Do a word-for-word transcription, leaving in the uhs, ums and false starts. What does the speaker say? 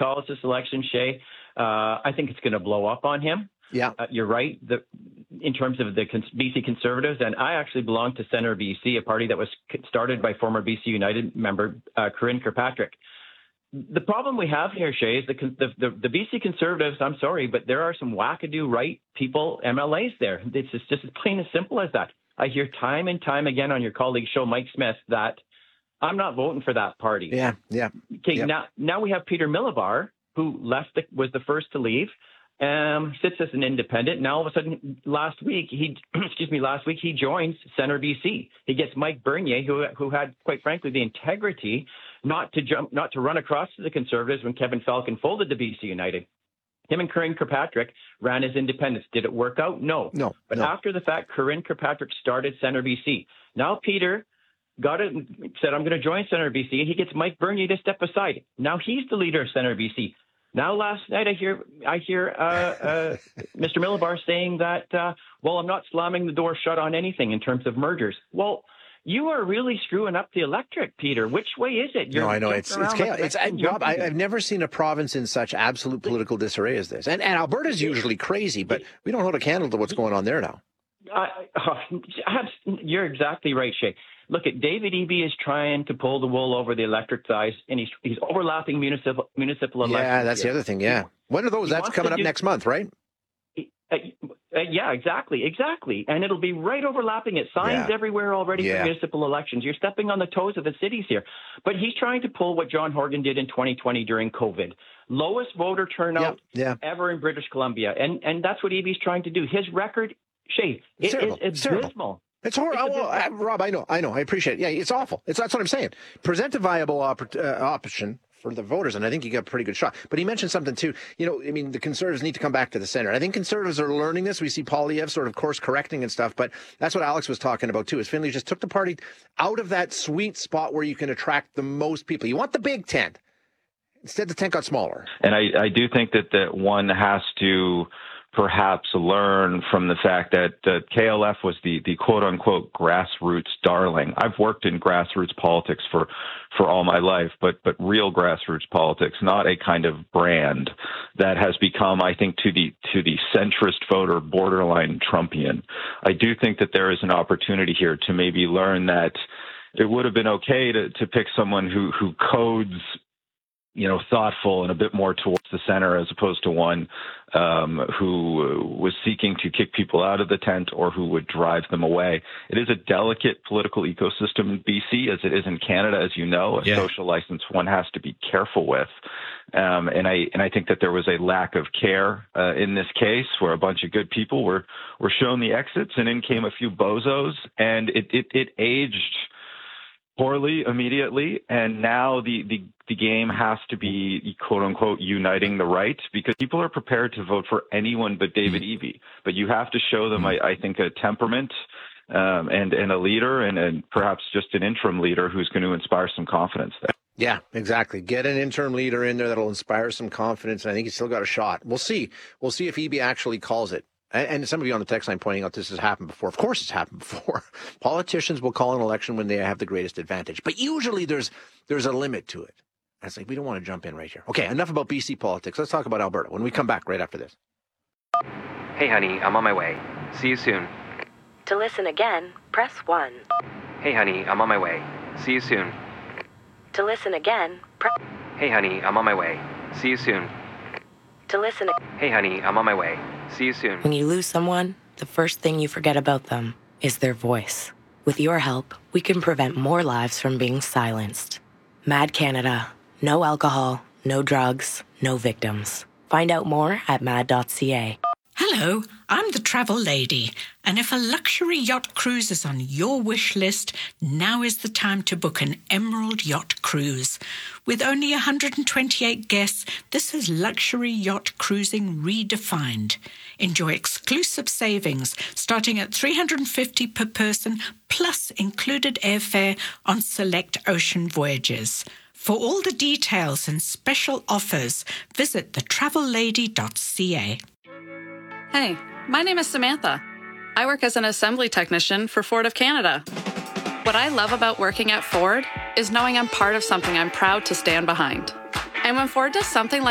calls this election, Shay, uh, I think it's going to blow up on him. Yeah, uh, you're right. The, in terms of the B C Conservatives, and I actually belong to Centre B C, a party that was started by former B C United member uh, Corinne Kirkpatrick. The problem we have here, Shay, is the, the, the, the B C Conservatives, I'm sorry, but there are some wackadoo right people, M L As there. It's just, just as plain as simple as that. I hear time and time again on your colleague's show, Mike Smith, that I'm not voting for that party. Yeah, yeah. Okay, yep. now now we have Peter Millibar, who left, the, was the first to leave, um, sits as an independent. Now all of a sudden, last week he, excuse me, last week he joins Centre B C. He gets Mike Bernier, who who had, quite frankly, the integrity not to jump, not to run across to the Conservatives when Kevin Falcon folded to B C United. Him and Corinne Kirkpatrick ran as independents. Did it work out? No. No. But no. after the fact, Corinne Kirkpatrick started Centre B C. Now Peter got it, said, I'm going to join Centre B C, and he gets Mike Bernier to step aside. Now he's the leader of Centre B C. Now last night I hear I hear uh, uh, Mister Millibar saying that, uh, well, I'm not slamming the door shut on anything in terms of mergers. Well, you are really screwing up the electorate, Peter. Which way is it? You're no, I know. It's it's chaos. It's, I, Rob, I, I've never seen a province in such absolute political disarray as this. And, and Alberta's usually crazy, but we don't hold a candle to what's going on there now. Uh, uh, you're exactly right, Shay. Look, at David Eby is trying to pull the wool over the electorate's eyes, and he's he's overlapping municipal municipal elections. Yeah, that's here. the other thing. Yeah, when are those? He That's coming up do, next month, right? Uh, uh, yeah, exactly, exactly, and it'll be right overlapping it. Signs yeah. everywhere already yeah. for municipal elections. You're stepping on the toes of the cities here, but he's trying to pull what John Horgan did in twenty twenty during COVID. Lowest voter turnout yeah. Yeah. ever in British Columbia, and and that's what Eby's trying to do. His record, Shay, it's it terrible. is it's abysmal. It's horrible. It's oh, well, uh, Rob, I know, I know, I appreciate it. Yeah, it's awful. It's that's what I'm saying. Present a viable op- uh, option for the voters, and I think you got a pretty good shot. But he mentioned something too. You know, I mean, the Conservatives need to come back to the center. I think Conservatives are learning this. We see Poilievre sort of course correcting and stuff, but that's what Alex was talking about too. Is Finlay just took the party out of that sweet spot where you can attract the most people. You want the big tent. Instead, the tent got smaller. And I, I do think that, that one has to perhaps learn from the fact that uh, K L F was the, the quote-unquote grassroots darling. I've worked in grassroots politics for, for all my life, but but real grassroots politics, not a kind of brand that has become, I think, to the to the centrist voter borderline Trumpian. I do think that there is an opportunity here to maybe learn that it would have been okay to, to pick someone who, who codes, you know, thoughtful and a bit more towards the center as opposed to one um, who was seeking to kick people out of the tent or who would drive them away. It is a delicate political ecosystem in B C, as it is in Canada, as you know, a yeah. social license one has to be careful with. Um, and I and I think that there was a lack of care uh, in this case where a bunch of good people were, were shown the exits and in came a few bozos, and it, it, it aged poorly immediately, and now the, the, the game has to be, quote-unquote, uniting the right, because people are prepared to vote for anyone but David Eby. But you have to show them, I, I think, a temperament um, and, and a leader and, and perhaps just an interim leader who's going to inspire some confidence there. Yeah, exactly. Get an interim leader in there that'll inspire some confidence, and I think he's still got a shot. We'll see. We'll see if Eby actually calls it. And some of you on the text line pointing out this has happened before. Of course it's happened before. Politicians will call an election when they have the greatest advantage. But usually there's there's a limit to it. And it's like, we don't want to jump in right here. Okay, enough about B C politics. Let's talk about Alberta when we come back right after this. Hey, honey, I'm on my way. See you soon. To listen again, press one. Hey, honey, I'm on my way. See you soon. To listen again, press... Hey, honey, I'm on my way. See you soon. To listen... Hey, honey, I'm on my way. See you soon. When you lose someone, the first thing you forget about them is their voice. With your help, we can prevent more lives from being silenced. Mad Canada. No alcohol, no drugs, no victims. Find out more at mad dot c a. Hello, I'm the travel lady, and if a luxury yacht cruise is on your wish list, now is the time to book an Emerald Yacht Cruise. With only one hundred twenty-eight guests, this is luxury yacht cruising redefined. Enjoy exclusive savings starting at three hundred fifty dollars per person, plus included airfare on select ocean voyages. For all the details and special offers, visit the travel lady dot c a. Hey, my name is Samantha. I work as an assembly technician for Ford of Canada. What I love about working at Ford is knowing I'm part of something I'm proud to stand behind. And when Ford does something like